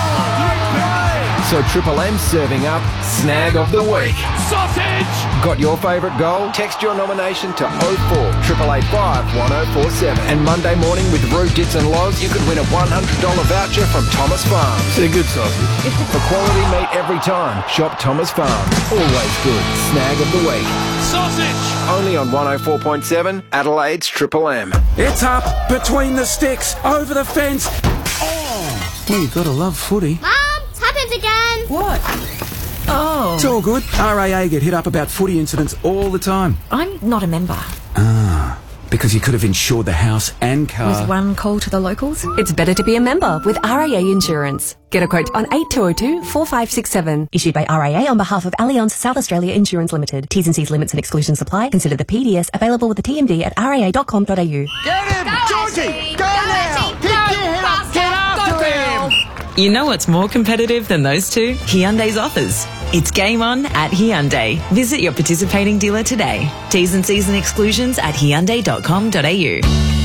So Triple M serving up Snag of the Week. Sausage! Got your favourite goal? Text your nomination to 04 885 1047. And Monday morning with Roo, Dits and Loz, you could win a $100 voucher from Thomas Farms. They're good sausage. For quality meat every time, shop Thomas Farms. Always good. Snag of the Week. Sausage! Only on 104.7 Adelaide's Triple M. It's up, between the sticks, over the fence. Oh, you gotta love footy. Mum, it's happened again. What? Oh. It's all good. RAA get hit up about footy incidents all the time. I'm not a member. Ah, because you could have insured the house and car. With one call to the locals? It's better to be a member with RAA Insurance. Get a quote on 8202 4567. Issued by RAA on behalf of Allianz South Australia Insurance Limited. T's and C's limits and exclusions apply. Consider the PDS available with the TMD at raa.com.au. Get him! Georgie! Go now! Pick your head up! Get after him! You know what's more competitive than those two? Hyundai's offers. It's game on at Hyundai. Visit your participating dealer today. T's and C's and exclusions at hyundai.com.au.